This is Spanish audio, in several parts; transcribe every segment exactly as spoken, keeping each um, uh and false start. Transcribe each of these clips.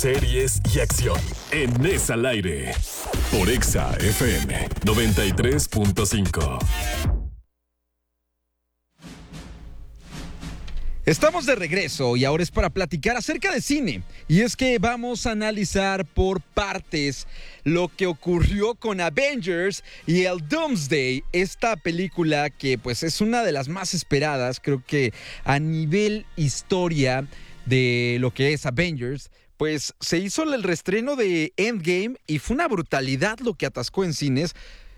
Series y acción en Es al Aire por Exa F M noventa y tres punto cinco. Estamos de regreso y ahora es para platicar acerca de cine. Y es que vamos a analizar por partes lo que ocurrió con Avengers y el Doomsday, esta película que pues es una de las más esperadas, creo que a nivel historia de lo que es Avengers. Pues se hizo el reestreno de Endgame y fue una brutalidad lo que atascó en cines.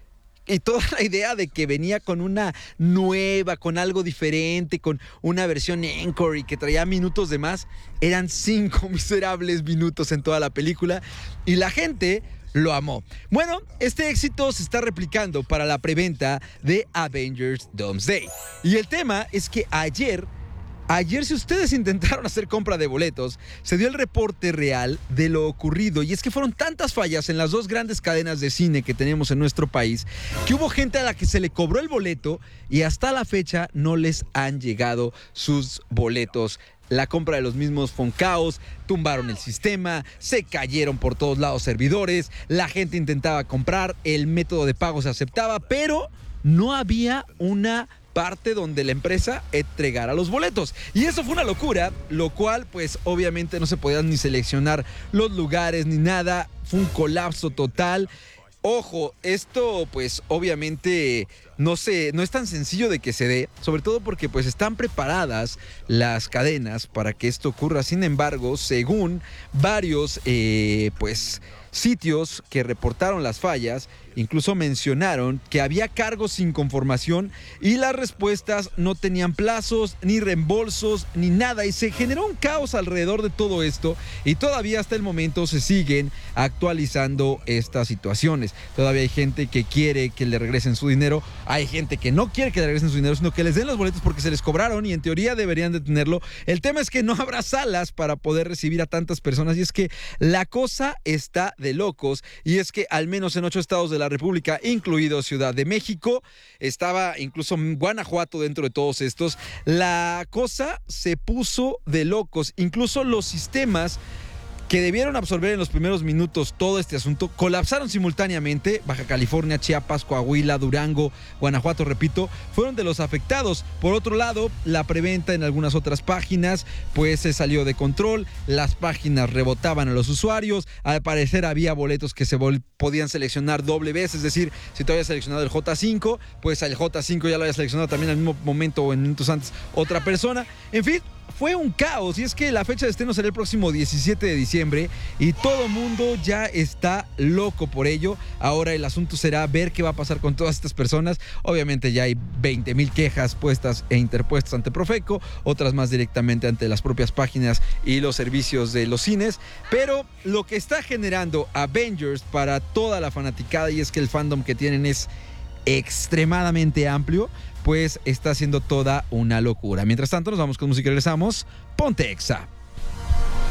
Y toda la idea de que venía con una nueva, con algo diferente, con una versión encore y que traía minutos de más, eran cinco miserables minutos en toda la película y la gente lo amó. Bueno, este éxito se está replicando para la preventa de Avengers Doomsday. Y el tema es que ayer... Ayer, si ustedes intentaron hacer compra de boletos, se dio el reporte real de lo ocurrido. Y es que fueron tantas fallas en las dos grandes cadenas de cine que tenemos en nuestro país, que hubo gente a la que se le cobró el boleto y hasta la fecha no les han llegado sus boletos. La compra de los mismos fue un caos, tumbaron el sistema, se cayeron por todos lados servidores, la gente intentaba comprar, el método de pago se aceptaba, pero no había una parte donde la empresa entregara los boletos. Y eso fue una locura, lo cual pues obviamente no se podían ni seleccionar los lugares ni nada, fue un colapso total. Ojo, esto pues obviamente no se, no es tan sencillo de que se dé, sobre todo porque pues están preparadas las cadenas para que esto ocurra. Sin embargo, según varios eh, pues sitios que reportaron las fallas, incluso mencionaron que había cargos sin conformación y las respuestas no tenían plazos, ni reembolsos, ni nada. Y se generó un caos alrededor de todo esto y todavía hasta el momento se siguen actualizando estas situaciones. Todavía hay gente que quiere que le regresen su dinero, hay gente que no quiere que le regresen su dinero, sino que les den los boletos porque se les cobraron y en teoría deberían de tenerlo. El tema es que no habrá salas para poder recibir a tantas personas y es que la cosa está de locos. Y es que al menos en ocho estados de la República, incluido Ciudad de México, estaba incluso Guanajuato dentro de todos estos, la cosa se puso de locos. Incluso los sistemas que debieron absorber en los primeros minutos todo este asunto colapsaron simultáneamente. Baja California, Chiapas, Coahuila, Durango, Guanajuato, repito, fueron de los afectados. Por otro lado, la preventa en algunas otras páginas pues se salió de control, las páginas rebotaban a los usuarios, al parecer había boletos que se vol- podían seleccionar doble vez, es decir, si tú habías seleccionado el J cinco, pues el J cinco ya lo había seleccionado también al mismo momento o en minutos antes otra persona. En fin, fue un caos y es que la fecha de estreno será el próximo diecisiete de diciembre y todo mundo ya está loco por ello. Ahora el asunto será ver qué va a pasar con todas estas personas. Obviamente ya hay veinte mil quejas puestas e interpuestas ante Profeco, otras más directamente ante las propias páginas y los servicios de los cines, pero lo que está generando Avengers para toda la fanaticada, y es que el fandom que tienen es extremadamente amplio, pues está haciendo toda una locura. Mientras tanto, nos vamos con música y regresamos. Ponte Exa.